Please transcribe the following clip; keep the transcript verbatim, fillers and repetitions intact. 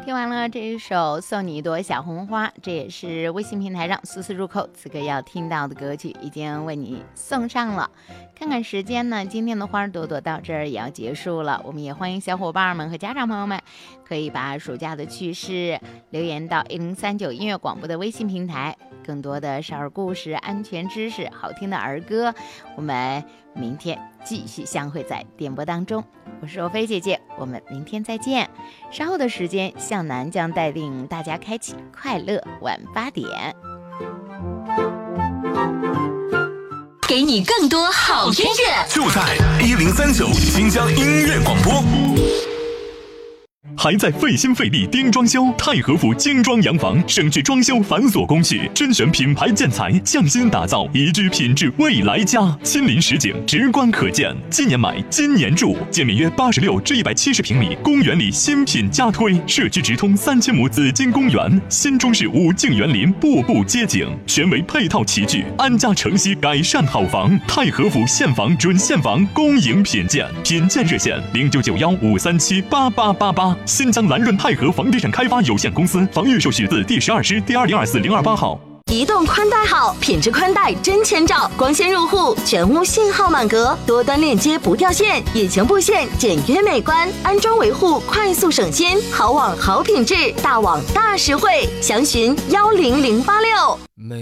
听完了这一首《送你一朵小红花》，这也是微信平台上丝丝入扣此刻要听到的歌曲，已经为你送上了。看看时间呢，今天的花朵朵到这儿也要结束了。我们也欢迎小伙伴们和家长朋友们可以把暑假的趣事留言到一零三九音乐广播的微信平台，更多的少儿故事、安全知识、好听的儿歌，我们明天继续相会在电波当中。我是若飞姐姐，我们明天再见。稍后的时间，向南将带领大家开启快乐晚八点， 给你更多好音乐， 就在一零三九新疆音乐广播。还在费心费力盯装修？太和府精装洋房，省去装修繁琐工序，甄选品牌建材，匠心打造宜居品质未来家，亲临实景，直观可见。今年买，今年住，建面约八十六至一百七十平米，公园里新品加推，社区直通三千亩紫金公园，新中式五径园林，步步接景，全为配套齐聚，安家承息改善好房。太和府现房准现房，公营品鉴，品鉴热线零九九幺五三七八八八八。新疆蓝润泰和房地产开发有限公司房预授序字第十二师第二零二四零二八号。 移动宽带好，品质宽带真千兆，光纤入户，全屋信号满格，多端链接不掉线，隐形布线简约美观，安装维护快速省心，好网好品质，大网大实惠，详询幺零零八六。